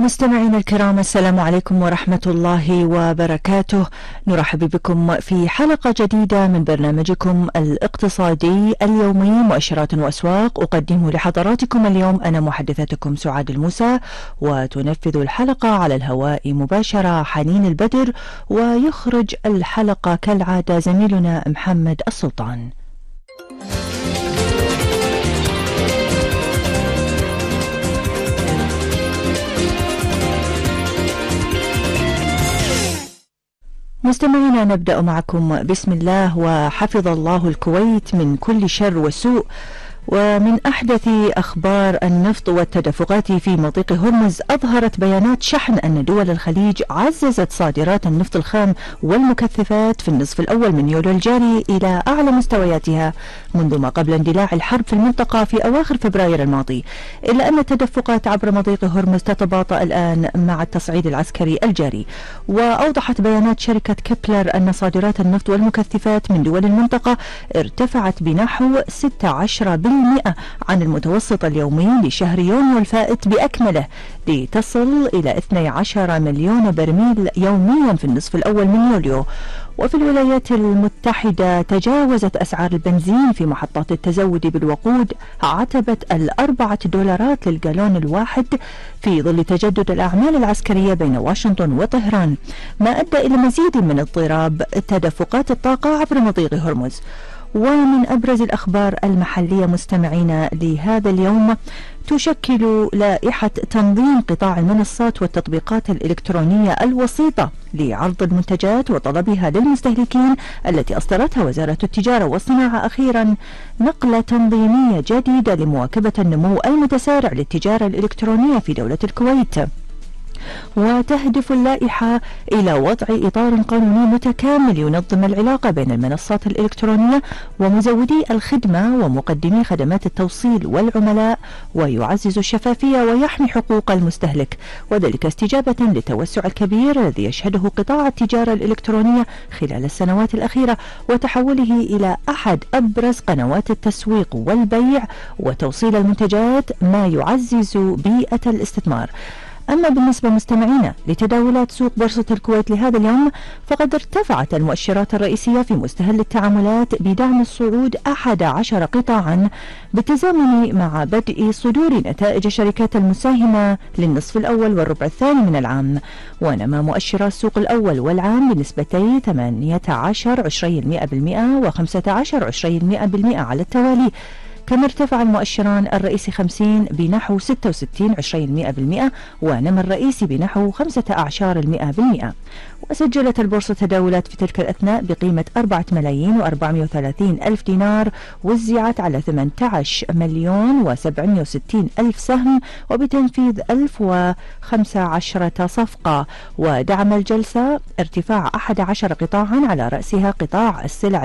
مستمعينا الكرام، السلام عليكم ورحمة الله وبركاته. نرحب بكم في حلقة جديدة من برنامجكم الاقتصادي اليومي مؤشرات وأسواق. أقدم لحضراتكم اليوم أنا محدثتكم سعاد الموسى، وتنفذ الحلقة على الهواء مباشرة حنين البدر، ويخرج الحلقة كالعادة زميلنا محمد السلطان. مستمعينا، نبدأ معكم بسم الله، وحفظ الله الكويت من كل شر وسوء. ومن أحدث أخبار النفط والتدفقات في مضيق هرمز، أظهرت بيانات شحن أن دول الخليج عززت صادرات النفط الخام والمكثفات في النصف الأول من يوليو الجاري إلى أعلى مستوياتها منذ ما قبل اندلاع الحرب في المنطقة في أواخر فبراير الماضي، إلا أن التدفقات عبر مضيق هرمز تتباطأ الآن مع التصعيد العسكري الجاري. وأوضحت بيانات شركة كيبلر أن صادرات النفط والمكثفات من دول المنطقة ارتفعت بنحو 16% عن المتوسط اليومي لشهر يونيو الفائت بأكمله، لتصل إلى 12 مليون برميل يوميا في النصف الأول من يوليو. وفي الولايات المتحدة تجاوزت أسعار البنزين في محطات التزود بالوقود عتبة $4 للجالون الواحد في ظل تجدد الأعمال العسكرية بين واشنطن وطهران، ما أدى إلى مزيد من اضطراب تدفقات الطاقة عبر مضيق هرمز. ومن أبرز الأخبار المحلية مستمعين لهذا اليوم، تشكل لائحة تنظيم قطاع المنصات والتطبيقات الإلكترونية الوسيطة لعرض المنتجات وطلبها للمستهلكين التي أصدرتها وزارة التجارة والصناعة أخيرا نقلة تنظيمية جديدة لمواكبة النمو المتسارع للتجارة الإلكترونية في دولة الكويت. وتهدف اللائحة إلى وضع إطار قانوني متكامل ينظم العلاقة بين المنصات الإلكترونية ومزودي الخدمة ومقدمي خدمات التوصيل والعملاء، ويعزز الشفافية ويحمي حقوق المستهلك، وذلك استجابة للتوسع الكبير الذي يشهده قطاع التجارة الإلكترونية خلال السنوات الأخيرة، وتحوله إلى أحد أبرز قنوات التسويق والبيع وتوصيل المنتجات، ما يعزز بيئة الاستثمار. أما بالنسبة مستمعينا لتداولات سوق بورصة الكويت لهذا اليوم، فقد ارتفعت المؤشرات الرئيسية في مستهل التعاملات بدعم الصعود 11 قطاعا بالتزامن مع بدء صدور نتائج الشركات المساهمة للنصف الأول والربع الثاني من العام. ونما مؤشر السوق الأول والعام بنسبتي 18% و15% على التوالي، كما ارتفع المؤشران الرئيسي 50 بنحو 66% ونما الرئيسي بنحو 15%. وسجلت البورصة تداولات في تلك الأثناء بقيمة 4,430,000 دينار، وزعت على 18,760,000 سهم، وبتنفيذ 1015 صفقة. ودعم الجلسة ارتفاع 11 قطاعا على رأسها قطاع السلع